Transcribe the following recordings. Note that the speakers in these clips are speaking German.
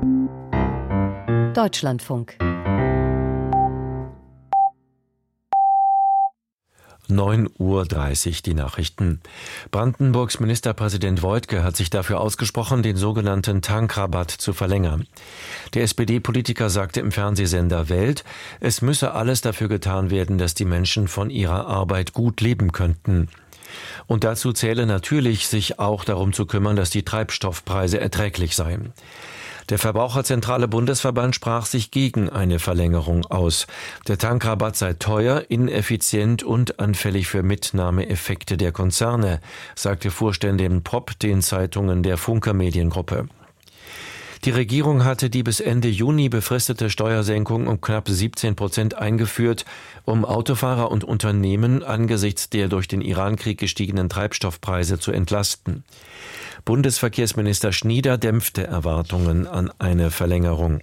Deutschlandfunk 9:30 Uhr die Nachrichten. Brandenburgs Ministerpräsident Woidke hat sich dafür ausgesprochen, den sogenannten Tankrabatt zu verlängern. Der SPD-Politiker sagte im Fernsehsender Welt, es müsse alles dafür getan werden, dass die Menschen von ihrer Arbeit gut leben könnten. Und dazu zähle natürlich, sich auch darum zu kümmern, dass die Treibstoffpreise erträglich seien. Der Verbraucherzentrale Bundesverband sprach sich gegen eine Verlängerung aus. Der Tankrabatt sei teuer, ineffizient und anfällig für Mitnahmeeffekte der Konzerne, sagte Vorständin Popp den Zeitungen der Funke Mediengruppe. Die Regierung hatte die bis Ende Juni befristete Steuersenkung um knapp 17% eingeführt, um Autofahrer und Unternehmen angesichts der durch den Irankrieg gestiegenen Treibstoffpreise zu entlasten. Bundesverkehrsminister Schnieder dämpfte Erwartungen an eine Verlängerung.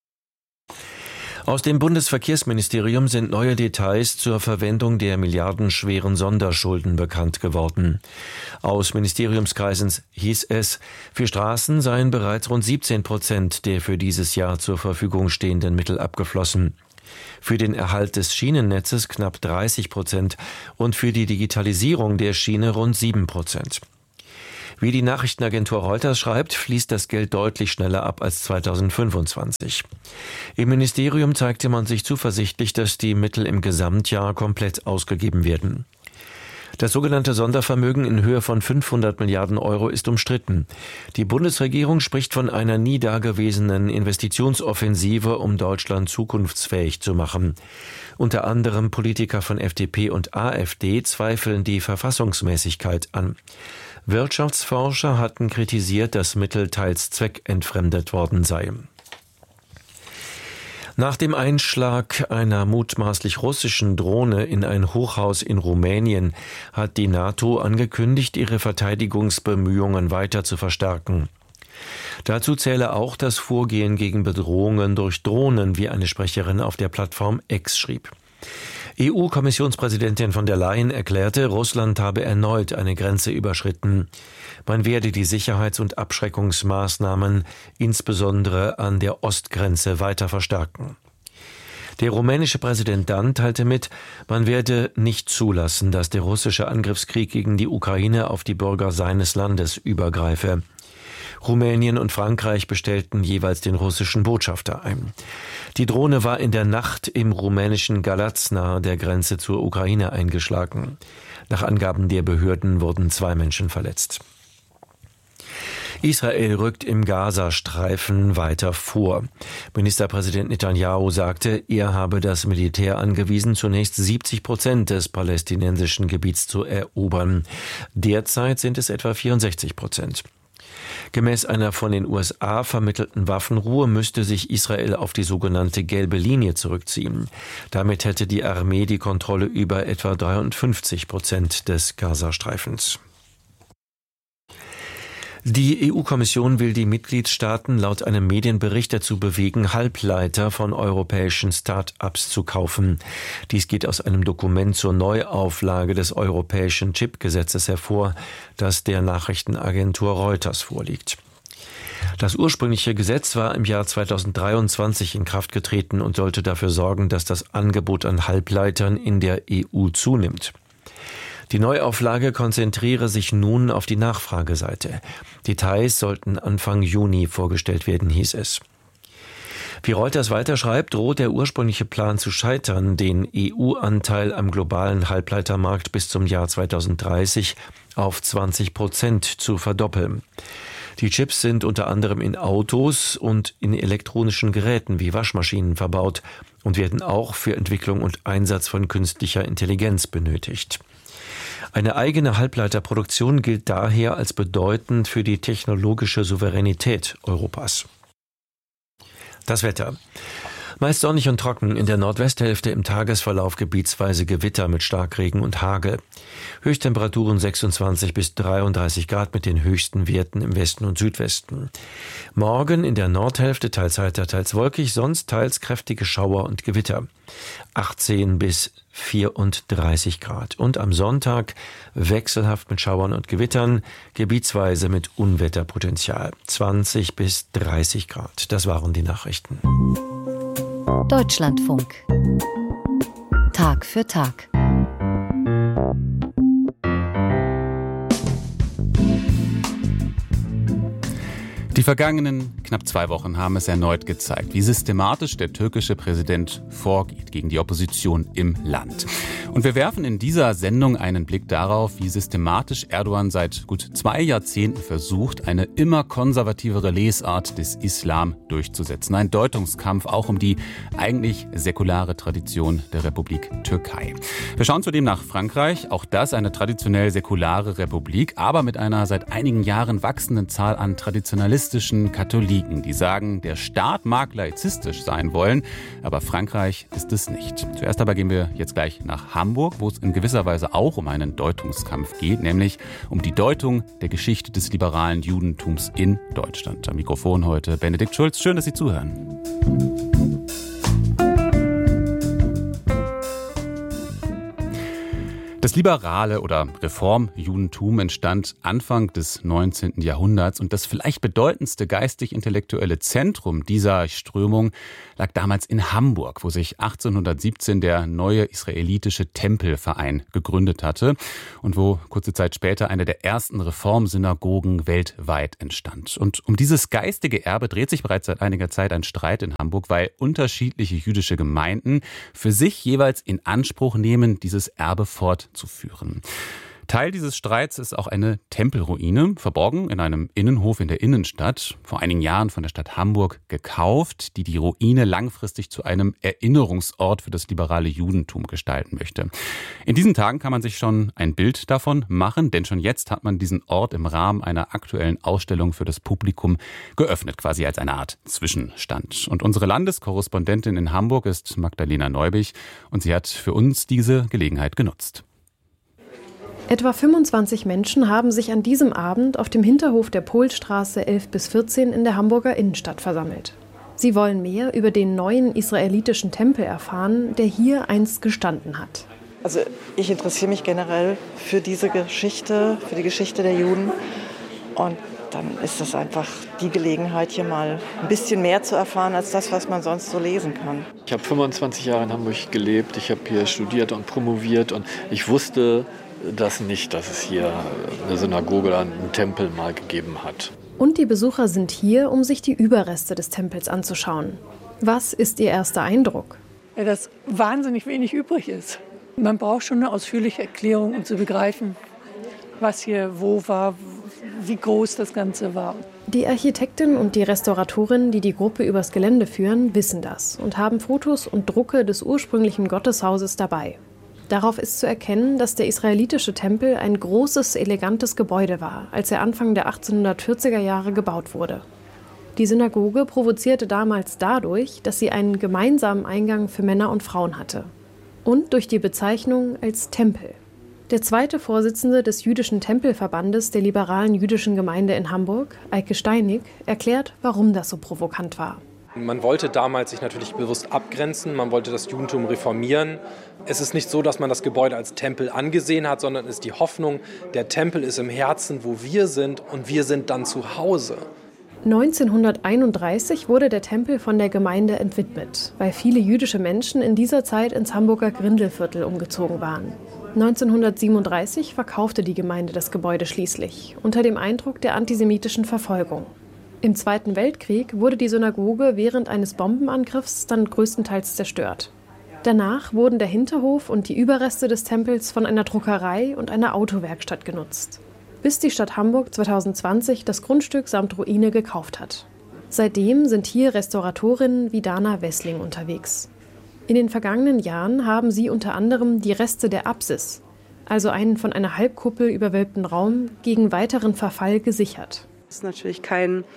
Aus dem Bundesverkehrsministerium sind neue Details zur Verwendung der milliardenschweren Sonderschulden bekannt geworden. Aus Ministeriumskreisen hieß es, für Straßen seien bereits rund 17% der für dieses Jahr zur Verfügung stehenden Mittel abgeflossen. Für den Erhalt des Schienennetzes knapp 30% und für die Digitalisierung der Schiene rund 7%. Wie die Nachrichtenagentur Reuters schreibt, fließt das Geld deutlich schneller ab als 2025. Im Ministerium zeigte man sich zuversichtlich, dass die Mittel im Gesamtjahr komplett ausgegeben werden. Das sogenannte Sondervermögen in Höhe von 500 Milliarden Euro ist umstritten. Die Bundesregierung spricht von einer nie dagewesenen Investitionsoffensive, um Deutschland zukunftsfähig zu machen. Unter anderem Politiker von FDP und AfD zweifeln die Verfassungsmäßigkeit an. Wirtschaftsforscher hatten kritisiert, dass Mittel teils zweckentfremdet worden seien. Nach dem Einschlag einer mutmaßlich russischen Drohne in ein Hochhaus in Rumänien hat die NATO angekündigt, ihre Verteidigungsbemühungen weiter zu verstärken. Dazu zähle auch das Vorgehen gegen Bedrohungen durch Drohnen, wie eine Sprecherin auf der Plattform X schrieb. EU-Kommissionspräsidentin von der Leyen erklärte, Russland habe erneut eine Grenze überschritten. Man werde die Sicherheits- und Abschreckungsmaßnahmen insbesondere an der Ostgrenze weiter verstärken. Der rumänische Präsident dann teilte mit, man werde nicht zulassen, dass der russische Angriffskrieg gegen die Ukraine auf die Bürger seines Landes übergreife. Rumänien und Frankreich bestellten jeweils den russischen Botschafter ein. Die Drohne war in der Nacht im rumänischen Galați nahe der Grenze zur Ukraine eingeschlagen. Nach Angaben der Behörden wurden 2 Menschen verletzt. Israel rückt im Gazastreifen weiter vor. Ministerpräsident Netanyahu sagte, er habe das Militär angewiesen, zunächst 70% des palästinensischen Gebiets zu erobern. Derzeit sind es etwa 64%. Gemäß einer von den USA vermittelten Waffenruhe müsste sich Israel auf die sogenannte gelbe Linie zurückziehen. Damit hätte die Armee die Kontrolle über etwa 53% des Gazastreifens. Die EU-Kommission will die Mitgliedstaaten laut einem Medienbericht dazu bewegen, Halbleiter von europäischen Start-ups zu kaufen. Dies geht aus einem Dokument zur Neuauflage des europäischen Chipgesetzes hervor, das der Nachrichtenagentur Reuters vorliegt. Das ursprüngliche Gesetz war im Jahr 2023 in Kraft getreten und sollte dafür sorgen, dass das Angebot an Halbleitern in der EU zunimmt. Die Neuauflage konzentriere sich nun auf die Nachfrageseite. Details sollten Anfang Juni vorgestellt werden, hieß es. Wie Reuters weiterschreibt, droht der ursprüngliche Plan zu scheitern, den EU-Anteil am globalen Halbleitermarkt bis zum Jahr 2030 auf 20% zu verdoppeln. Die Chips sind unter anderem in Autos und in elektronischen Geräten wie Waschmaschinen verbaut und werden auch für Entwicklung und Einsatz von künstlicher Intelligenz benötigt. Eine eigene Halbleiterproduktion gilt daher als bedeutend für die technologische Souveränität Europas. Das Wetter. Meist sonnig und trocken, in der Nordwesthälfte im Tagesverlauf gebietsweise Gewitter mit Starkregen und Hagel. Höchsttemperaturen 26 bis 33 Grad mit den höchsten Werten im Westen und Südwesten. Morgen in der Nordhälfte teils heiter, teils wolkig, sonst teils kräftige Schauer und Gewitter. 18 bis 34 Grad. Und am Sonntag wechselhaft mit Schauern und Gewittern, gebietsweise mit Unwetterpotenzial. 20 bis 30 Grad. Das waren die Nachrichten. Deutschlandfunk. Tag für Tag. Die vergangenen knapp 2 Wochen haben es erneut gezeigt, wie systematisch der türkische Präsident vorgeht gegen die Opposition im Land. Und wir werfen in dieser Sendung einen Blick darauf, wie systematisch Erdogan seit gut 2 Jahrzehnten versucht, eine immer konservativere Lesart des Islam durchzusetzen. Ein Deutungskampf auch um die eigentlich säkulare Tradition der Republik Türkei. Wir schauen zudem nach Frankreich, auch das eine traditionell säkulare Republik, aber mit einer seit einigen Jahren wachsenden Zahl an traditionalistischen Katholiken, die sagen, der Staat mag laizistisch sein wollen, aber Frankreich ist es nicht. Zuerst aber gehen wir jetzt gleich nach Hamburg, wo es in gewisser Weise auch um einen Deutungskampf geht, nämlich um die Deutung der Geschichte des liberalen Judentums in Deutschland. Am Mikrofon heute Benedikt Schulz. Schön, dass Sie zuhören. Das liberale oder Reformjudentum entstand Anfang des 19. Jahrhunderts und das vielleicht bedeutendste geistig-intellektuelle Zentrum dieser Strömung lag damals in Hamburg, wo sich 1817 der neue israelitische Tempelverein gegründet hatte und wo kurze Zeit später eine der ersten Reformsynagogen weltweit entstand. Und um dieses geistige Erbe dreht sich bereits seit einiger Zeit ein Streit in Hamburg, weil unterschiedliche jüdische Gemeinden für sich jeweils in Anspruch nehmen, dieses Erbe fortzuführen. Teil dieses Streits ist auch eine Tempelruine, verborgen in einem Innenhof in der Innenstadt, vor einigen Jahren von der Stadt Hamburg gekauft, die Ruine langfristig zu einem Erinnerungsort für das liberale Judentum gestalten möchte. In diesen Tagen kann man sich schon ein Bild davon machen, denn schon jetzt hat man diesen Ort im Rahmen einer aktuellen Ausstellung für das Publikum geöffnet, quasi als eine Art Zwischenstand. Und unsere Landeskorrespondentin in Hamburg ist Magdalena Neubich und sie hat für uns diese Gelegenheit genutzt. Etwa 25 Menschen haben sich an diesem Abend auf dem Hinterhof der Polstraße 11 bis 14 in der Hamburger Innenstadt versammelt. Sie wollen mehr über den neuen israelitischen Tempel erfahren, der hier einst gestanden hat. Also ich interessiere mich generell für diese Geschichte, für die Geschichte der Juden. Und dann ist das einfach die Gelegenheit, hier mal ein bisschen mehr zu erfahren, als das, was man sonst so lesen kann. Ich habe 25 Jahre in Hamburg gelebt, ich habe hier studiert und promoviert und ich wusste das nicht, dass es hier eine Synagoge oder einen Tempel mal gegeben hat. Und die Besucher sind hier, um sich die Überreste des Tempels anzuschauen. Was ist Ihr erster Eindruck? Ja, dass wahnsinnig wenig übrig ist. Man braucht schon eine ausführliche Erklärung, um zu begreifen, was hier wo war, wie groß das Ganze war. Die Architektin und die Restauratorin, die die Gruppe übers Gelände führen, wissen das und haben Fotos und Drucke des ursprünglichen Gotteshauses dabei. Darauf ist zu erkennen, dass der israelitische Tempel ein großes, elegantes Gebäude war, als er Anfang der 1840er Jahre gebaut wurde. Die Synagoge provozierte damals dadurch, dass sie einen gemeinsamen Eingang für Männer und Frauen hatte. Und durch die Bezeichnung als Tempel. Der zweite Vorsitzende des jüdischen Tempelverbandes der liberalen jüdischen Gemeinde in Hamburg, Eike Steinig, erklärt, warum das so provokant war. Man wollte damals sich natürlich bewusst abgrenzen, man wollte das Judentum reformieren. Es ist nicht so, dass man das Gebäude als Tempel angesehen hat, sondern es ist die Hoffnung, der Tempel ist im Herzen, wo wir sind und wir sind dann zu Hause. 1931 wurde der Tempel von der Gemeinde entwidmet, weil viele jüdische Menschen in dieser Zeit ins Hamburger Grindelviertel umgezogen waren. 1937 verkaufte die Gemeinde das Gebäude schließlich, unter dem Eindruck der antisemitischen Verfolgung. Im Zweiten Weltkrieg wurde die Synagoge während eines Bombenangriffs dann größtenteils zerstört. Danach wurden der Hinterhof und die Überreste des Tempels von einer Druckerei und einer Autowerkstatt genutzt, bis die Stadt Hamburg 2020 das Grundstück samt Ruine gekauft hat. Seitdem sind hier Restauratorinnen wie Dana Wessling unterwegs. In den vergangenen Jahren haben sie unter anderem die Reste der Apsis, also einen von einer Halbkuppel überwölbten Raum, gegen weiteren Verfall gesichert. Das ist natürlich kein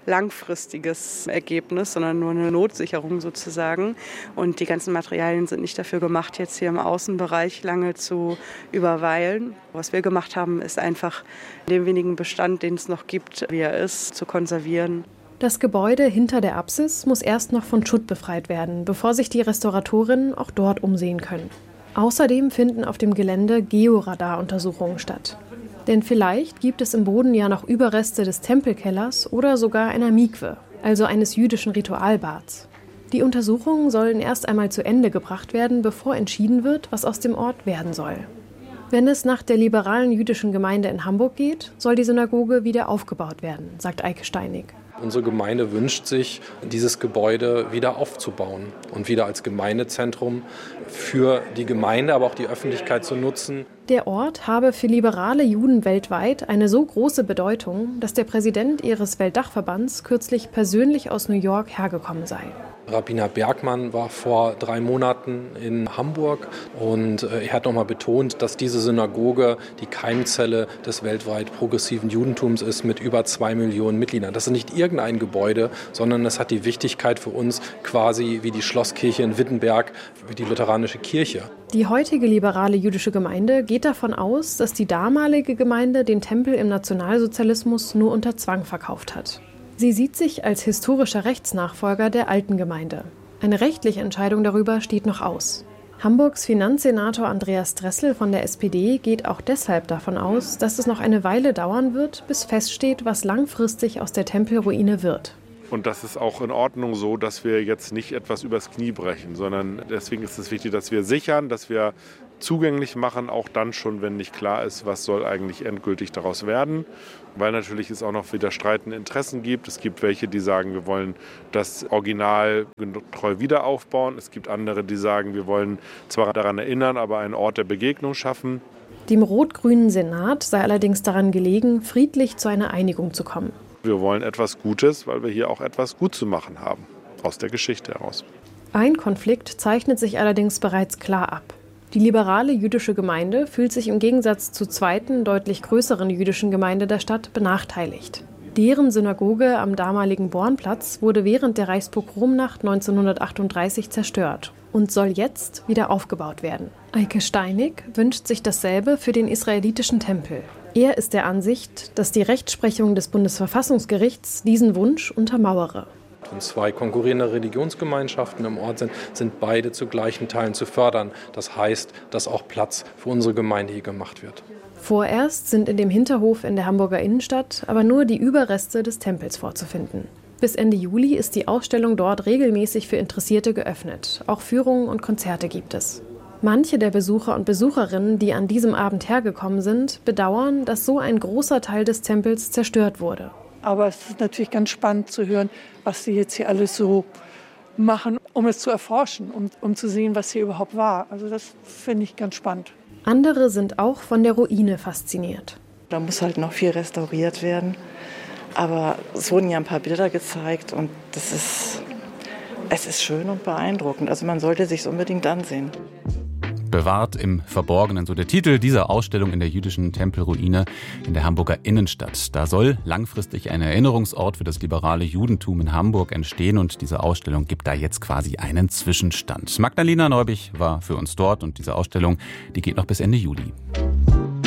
langfristiges Ergebnis, sondern nur eine Notsicherung sozusagen. Und die ganzen Materialien sind nicht dafür gemacht, jetzt hier im Außenbereich lange zu überweilen. Was wir gemacht haben, ist einfach den wenigen Bestand, den es noch gibt, wie er ist, zu konservieren. Das Gebäude hinter der Apsis muss erst noch von Schutt befreit werden, bevor sich die Restauratorinnen auch dort umsehen können. Außerdem finden auf dem Gelände Georadar-Untersuchungen statt. Denn vielleicht gibt es im Boden ja noch Überreste des Tempelkellers oder sogar einer Mikwe, also eines jüdischen Ritualbads. Die Untersuchungen sollen erst einmal zu Ende gebracht werden, bevor entschieden wird, was aus dem Ort werden soll. Wenn es nach der liberalen jüdischen Gemeinde in Hamburg geht, soll die Synagoge wieder aufgebaut werden, sagt Eike Steinig. Unsere Gemeinde wünscht sich, dieses Gebäude wieder aufzubauen und wieder als Gemeindezentrum für die Gemeinde, aber auch die Öffentlichkeit zu nutzen. Der Ort habe für liberale Juden weltweit eine so große Bedeutung, dass der Präsident ihres Weltdachverbands kürzlich persönlich aus New York hergekommen sei. Rabbiner Bergmann war vor 3 Monaten in Hamburg und er hat nochmal betont, dass diese Synagoge die Keimzelle des weltweit progressiven Judentums ist mit über 2 Millionen Mitgliedern. Das ist nicht irgendein Gebäude, sondern es hat die Wichtigkeit für uns quasi wie die Schlosskirche in Wittenberg, wie die lutheranische Kirche. Die heutige liberale jüdische Gemeinde geht davon aus, dass die damalige Gemeinde den Tempel im Nationalsozialismus nur unter Zwang verkauft hat. Sie sieht sich als historischer Rechtsnachfolger der alten Gemeinde. Eine rechtliche Entscheidung darüber steht noch aus. Hamburgs Finanzsenator Andreas Dressel von der SPD geht auch deshalb davon aus, dass es noch eine Weile dauern wird, bis feststeht, was langfristig aus der Tempelruine wird. Und das ist auch in Ordnung so, dass wir jetzt nicht etwas übers Knie brechen, sondern deswegen ist es wichtig, dass wir sichern, dass wir zugänglich machen, auch dann schon, wenn nicht klar ist, was soll eigentlich endgültig daraus werden. Weil natürlich es auch noch wieder streitende Interessen gibt. Es gibt welche, die sagen, wir wollen das Original treu wieder aufbauen. Es gibt andere, die sagen, wir wollen zwar daran erinnern, aber einen Ort der Begegnung schaffen. Dem rot-grünen Senat sei allerdings daran gelegen, friedlich zu einer Einigung zu kommen. Wir wollen etwas Gutes, weil wir hier auch etwas gut zu machen haben, aus der Geschichte heraus. Ein Konflikt zeichnet sich allerdings bereits klar ab. Die liberale jüdische Gemeinde fühlt sich im Gegensatz zur zweiten, deutlich größeren jüdischen Gemeinde der Stadt benachteiligt. Deren Synagoge am damaligen Bornplatz wurde während der Reichspogromnacht 1938 zerstört und soll jetzt wieder aufgebaut werden. Eike Steinig wünscht sich dasselbe für den israelitischen Tempel. Er ist der Ansicht, dass die Rechtsprechung des Bundesverfassungsgerichts diesen Wunsch untermauere. Wenn 2 konkurrierende Religionsgemeinschaften im Ort sind, sind beide zu gleichen Teilen zu fördern. Das heißt, dass auch Platz für unsere Gemeinde hier gemacht wird. Vorerst sind in dem Hinterhof in der Hamburger Innenstadt aber nur die Überreste des Tempels vorzufinden. Bis Ende Juli ist die Ausstellung dort regelmäßig für Interessierte geöffnet. Auch Führungen und Konzerte gibt es. Manche der Besucher und Besucherinnen, die an diesem Abend hergekommen sind, bedauern, dass so ein großer Teil des Tempels zerstört wurde. Aber es ist natürlich ganz spannend zu hören, was sie jetzt hier alles so machen, um es zu erforschen, um zu sehen, was hier überhaupt war. Also das finde ich ganz spannend. Andere sind auch von der Ruine fasziniert. Da muss halt noch viel restauriert werden. Aber es wurden ja ein paar Bilder gezeigt und es ist schön und beeindruckend. Also man sollte sich es unbedingt ansehen. Bewahrt im Verborgenen, so der Titel dieser Ausstellung in der jüdischen Tempelruine in der Hamburger Innenstadt. Da soll langfristig ein Erinnerungsort für das liberale Judentum in Hamburg entstehen und diese Ausstellung gibt da jetzt quasi einen Zwischenstand. Magdalena Neubich war für uns dort und diese Ausstellung, die geht noch bis Ende Juli.